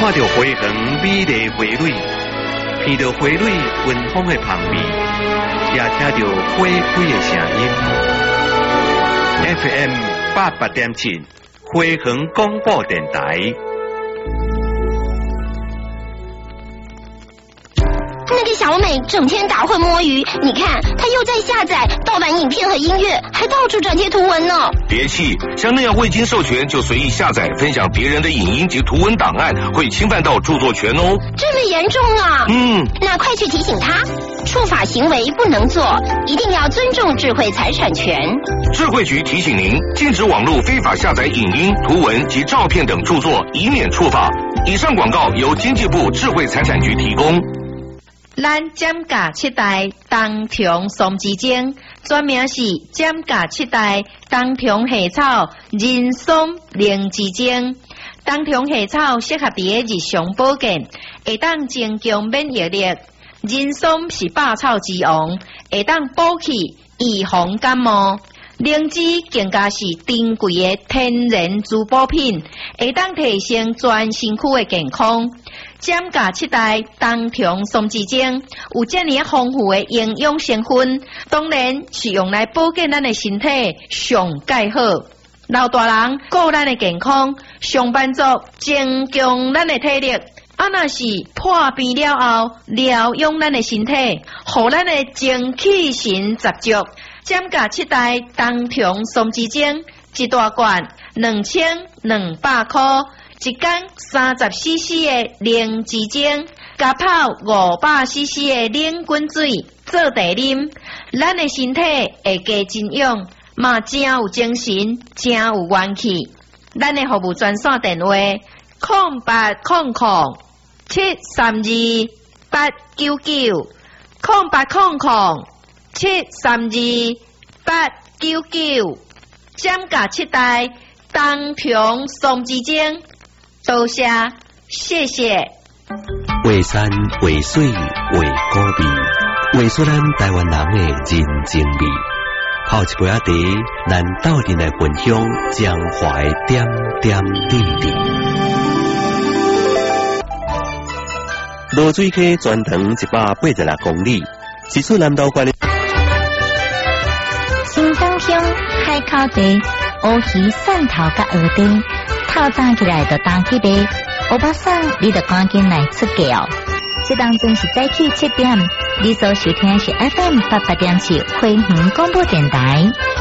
看到花园美丽花蕊，闻到花蕊芬芳的香味，也听到花开的声音。FM 88.7，花园广播电台。 那个小美整天打混摸鱼，你看她又在下载盗版影片和音乐，还到处转贴图文呢。 别气，像那样未经授权就随意下载分享别人的影音及图文档案，会侵犯到著作权哦。 这么严重啊？那快去提醒她，触法行为不能做，一定要尊重智慧财产权。 智慧局提醒您，禁止网络非法下载影音、图文及照片等著作，以免触法。以上广告由经济部智慧财产局提供。 咱减价7代冬虫松枝精，专名是减价7代冬虫夏草人松灵芝精。冬虫夏草适合伫日常保健，会当增强免疫力。人松是百草之王，会当补气预防感冒。灵芝更加是珍贵的天然滋补品，会当提升全身躯的健康。减价7代冬虫松枝精有这么丰富的营养成分，当然是用来保健咱的身体上介好。老大人顾咱的健康，上班族增强咱的体力。若是破病了后，疗养咱的身体，互咱的精气神十足。减价7代冬虫松枝精一大罐2200块，一天30cc 的灵芝精，加泡500cc 的冷滚水做茶啉，咱的身体会加真养，嘛真有精神，真有元气。咱的服务专线电话0800-732-899，0800-732-899，减价7代冬虫松枝精。多谢，谢谢。 画山画水画古味，画出咱台湾人的人情味。泡一杯茶，咱斗阵来分享江华的点点滴滴。罗水溪全长186公里，是处南投县的新港乡海口地乌鱼汕头甲蚵丁，透早起来就当去卖，乌巴桑你就赶紧来出价哦。这当中是早起7点，你所收听是 FM 88.7花园广播电台。